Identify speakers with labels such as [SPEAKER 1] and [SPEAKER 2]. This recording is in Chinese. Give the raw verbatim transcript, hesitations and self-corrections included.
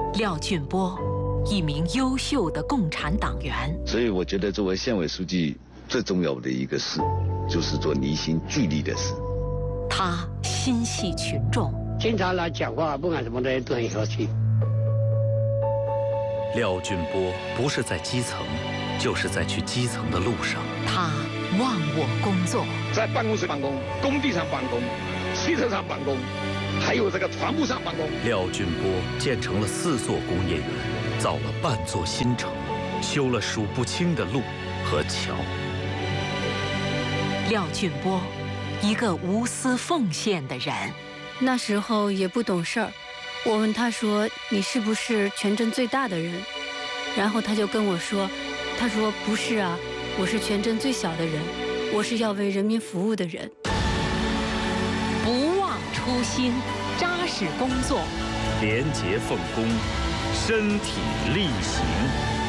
[SPEAKER 1] 廖俊波，一名优秀的共产党员。
[SPEAKER 2] 所以我觉得作为县委书记最重要的一个事，就是做离心聚力的事。
[SPEAKER 1] 他心系群众，
[SPEAKER 3] 经常来讲话，不管什么的都很和气。
[SPEAKER 4] 廖俊波不是在基层，就是在去基层的路上。
[SPEAKER 1] 他忘我工作，
[SPEAKER 5] 在办公室办公，工地上办公，汽车上办公，还有这个船舶上办公。
[SPEAKER 4] 廖俊波建成了四座工业园，造了半座新城，修了数不清的路和桥。
[SPEAKER 1] 廖俊波，一个无私奉献的人。
[SPEAKER 6] 那时候也不懂事儿，我问他说：“你是不是全镇最大的人？”然后他就跟我说：“他说不是啊，我是全镇最小的人，我是要为人民服务的人。”
[SPEAKER 1] 不忘初心，扎实工作，
[SPEAKER 4] 廉洁奉公，身体力行。